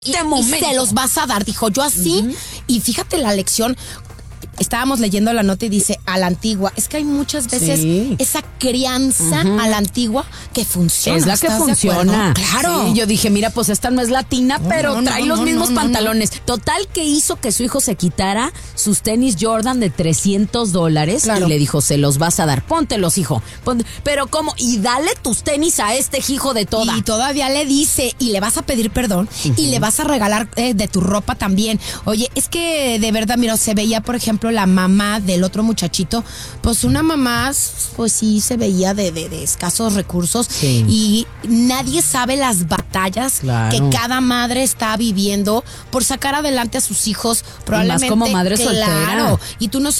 y se los vas a dar, dijo, yo así. Y fíjate la lección. Estábamos leyendo la nota y dice a la antigua. Es que hay muchas veces esa crianza a la antigua que funciona. Es la que funciona. Claro. Sí, yo dije, mira, pues esta no es latina, pero trae los mismos pantalones. Total, que hizo que su hijo se quitara sus tenis Jordan de $300 y le dijo, se los vas a dar. Póntelos, hijo. Pero ¿cómo? Y dale tus tenis a este hijo de toda. Y todavía le dice, y le vas a pedir perdón y le vas a regalar de tu ropa también. Oye, es que de verdad, mira, se veía, por ejemplo, la mamá del otro muchachito, pues una mamá, pues sí se veía de escasos recursos y nadie sabe las batallas que cada madre está viviendo por sacar adelante a sus hijos, probablemente. Y más como madre soltera. Y tú no